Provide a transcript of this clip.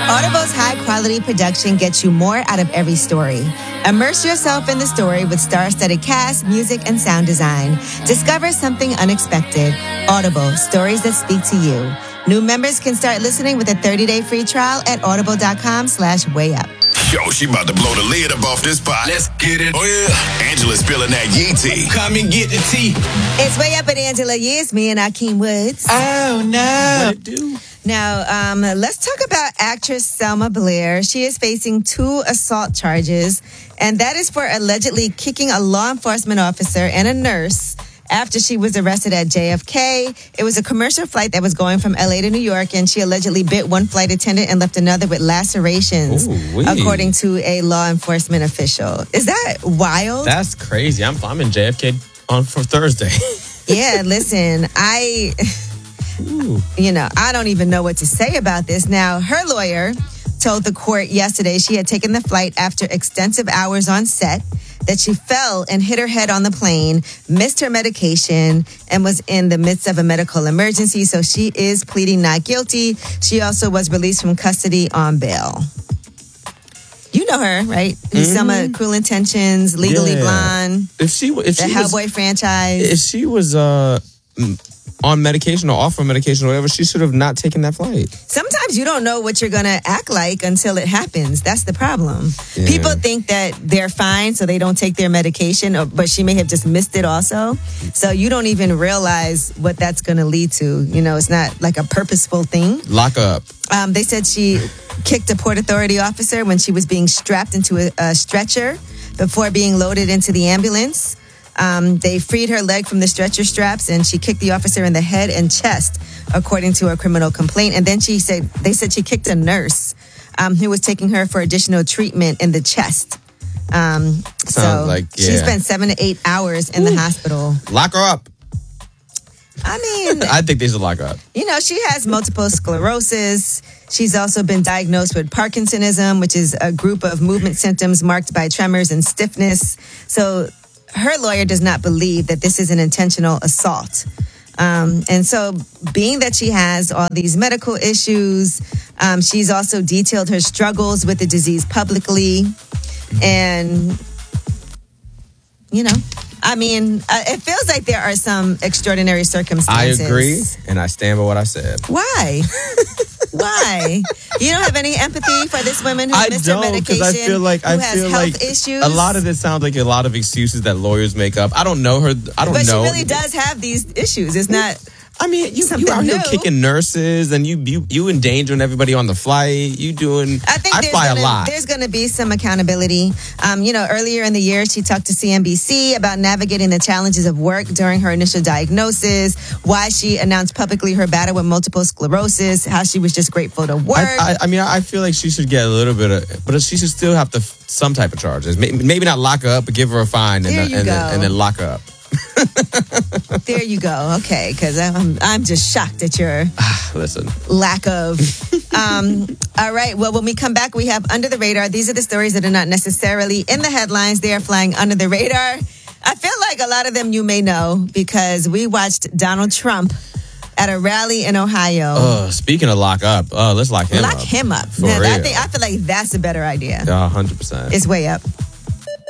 Audible's high-quality production gets you more out of every story. Immerse yourself in the story with star-studded cast, music, and sound design. Discover something unexpected. Audible, stories that speak to you. New members can start listening with a 30-day free trial at audible.com/wayup. Yo, she about to blow the lid up off this pot. Let's get it. Oh, yeah. Angela's spilling that yee tea. Come and get the tea. It's Way Up with Angela Yee. It's me and Akeem Woods. Oh, no. What it do? Now, let's talk about actress Selma Blair. She is facing 2 assault charges, and that is for allegedly kicking a law enforcement officer and a nurse after she was arrested at JFK. It was a commercial flight that was going from LA to New York, and she allegedly bit one flight attendant and left another with lacerations, according to a law enforcement official. Is that wild? That's crazy. I'm in JFK for Thursday. Yeah, listen, I don't even know what to say about this. Now, her lawyer told the court yesterday she had taken the flight after extensive hours on set, that she fell and hit her head on the plane, missed her medication, and was in the midst of a medical emergency. So she is pleading not guilty. She also was released from custody on bail. You know her, right? Selma, Cruel Intentions, Legally Blonde, the Hellboy franchise. If she was on medication or off of medication or whatever, she should have not taken that flight. Sometimes you don't know what you're going to act like until it happens. That's the problem. Yeah. People think that they're fine, so they don't take their medication, but she may have just missed it also. So you don't even realize what that's going to lead to. You know, it's not like a purposeful thing. Lock up. They said she kicked a Port Authority officer when she was being strapped into a stretcher before being loaded into the ambulance. They freed her leg from the stretcher straps, and she kicked the officer in the head and chest, according to a criminal complaint. And then they said she kicked a nurse who was taking her for additional treatment in the chest. She spent 7 to 8 hours in the hospital. Lock her up. I mean, I think they should lock her up. You know, she has multiple sclerosis. She's also been diagnosed with Parkinsonism, which is a group of movement symptoms marked by tremors and stiffness. So her lawyer does not believe that this is an intentional assault. And so being that she has all these medical issues, she's also detailed her struggles with the disease publicly. And, it feels like there are some extraordinary circumstances. I agree, and I stand by what I said. Why? Why? You don't have any empathy for this woman who missed her medication, I feel like health issues? A lot of this sounds like a lot of excuses that lawyers make up. I don't know her. But she really does have these issues. It's not. I mean, you out here kicking nurses, and you endangering everybody on the flight. I fly a lot. There's going to be some accountability. Earlier in the year, she talked to CNBC about navigating the challenges of work during her initial diagnosis, why she announced publicly her battle with multiple sclerosis, how she was just grateful to work. I feel like she should get a little bit of, but she should still have some type of charges. Maybe not lock her up, but give her a fine and then lock her up. There you go. Okay, because I'm just shocked at your lack of. All right. Well, when we come back, we have Under the Radar. These are the stories that are not necessarily in the headlines. They are flying under the radar. I feel like a lot of them you may know because we watched Donald Trump at a rally in Ohio. Speaking of lock up, let's lock him up. Lock him up. For real. I feel like that's a better idea. 100%. It's Way Up.